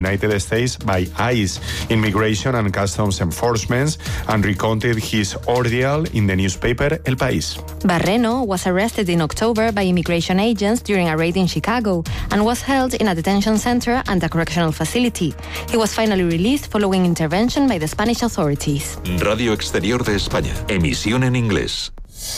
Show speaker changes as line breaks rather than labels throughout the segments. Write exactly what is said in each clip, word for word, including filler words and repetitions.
United States by ICE, Immigration and Customs Enforcement, and recounted his ordeal in the newspaper El País.
Barreno was arrested in October by immigration agents during a raid in Chicago and was held in a detention center and a correctional facility. He was finally released following intervention by the Spanish authorities.
Radio Exterior de España. Emisión en inglés.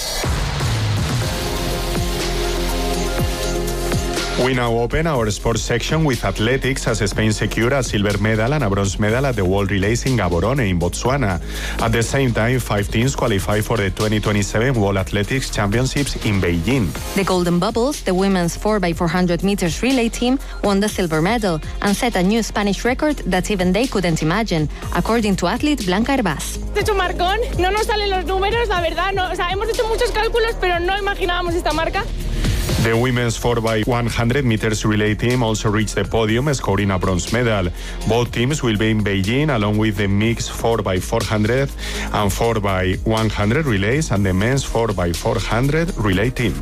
We now open our sports section with athletics as Spain secured a silver medal and a bronze medal at the World Relays in Gaborone in Botswana. At the same time, five teams qualify for the twenty twenty-seven World Athletics Championships in Beijing.
The Golden Bubbles, the women's four by four hundred meters relay team, won the silver medal and set a new Spanish record that even they couldn't imagine, according to athlete Blanca Hervás.
He hecho marcón, no nos salen los números, la verdad, no, o sea, hemos hecho muchos cálculos, pero no imaginábamos esta marca.
The women's four by one hundred meters relay team also reached the podium, scoring a bronze medal. Both teams will be in Beijing, along with the mixed four by four hundred and four by one hundred relays and the men's four by four hundred relay team.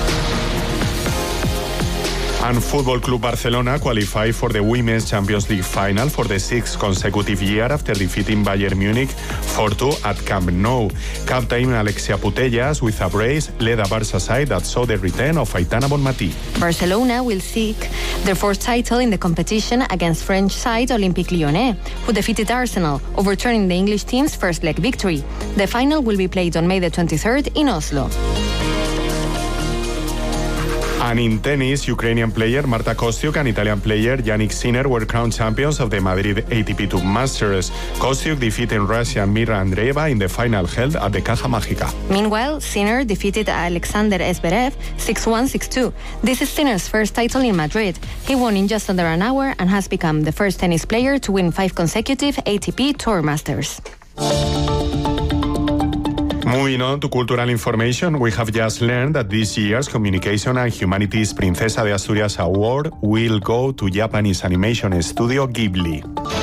And Football Club Barcelona qualified for the Women's Champions League final for the sixth consecutive year after defeating Bayern Munich four two at Camp Nou. Captain Alexia Putellas, with a brace, led a Barca side that saw the return of Aitana Bonmatí.
Barcelona will seek their fourth title in the competition against French side Olympique Lyonnais, who defeated Arsenal, overturning the English team's first leg victory. The final will be played on May the twenty-third in Oslo.
And in tennis, Ukrainian player Marta Kostyuk and Italian player Yannick Sinner were crowned champions of the Madrid A T P two Masters. Kostyuk defeated Russian Mira Andreeva in the final held at the Caja Mágica.
Meanwhile, Sinner defeated Alexander Zverev six one, six two. This is Sinner's first title in Madrid. He won in just under an hour and has become the first tennis player to win five consecutive A T P Tour Masters.
Moving on to cultural information, we have just learned that this year's Communication and Humanities Princesa de Asturias Award will go to Japanese animation studio Ghibli.